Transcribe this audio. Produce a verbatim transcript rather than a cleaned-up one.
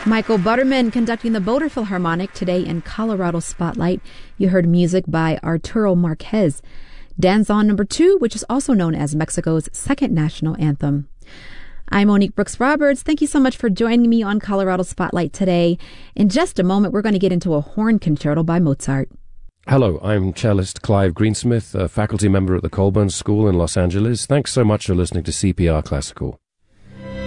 Michael Butterman conducting the Boulder Philharmonic today in Colorado Spotlight. You heard music by Arturo Marquez. Danzón number two, which is also known as Mexico's second national anthem. I'm Monique Brooks Roberts. Thank you so much for joining me on Colorado Spotlight today. In just a moment, we're going to get into a horn concerto by Mozart. Hello, I'm cellist Clive Greensmith, a faculty member at the Colburn School in Los Angeles. Thanks so much for listening to C P R Classical.